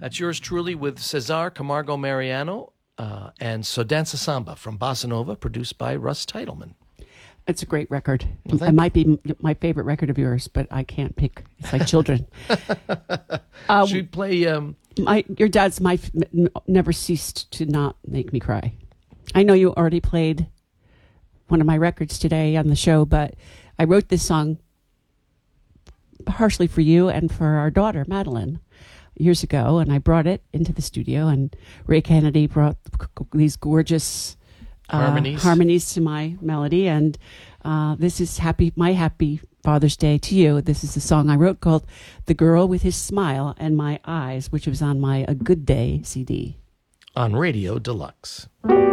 That's yours truly with Cesar Camargo Mariano and So Danza Samba from Bossa Nova, produced by Russ Titleman. It's a great record. Well, it might be my favorite record of yours, but I can't pick. It's like children. Should we play... your dad's never ceased to not make me cry. I know you already played one of my records today on the show, but I wrote this song partially for you and for our daughter, Madeline, years ago, and I brought it into the studio, and Ray Kennedy brought these gorgeous harmonies to my melody, and this is my happy Father's Day to you. This is a song I wrote called The Girl with His Smile and My Eyes, which was on my A Good Day CD. On Radio Deluxe.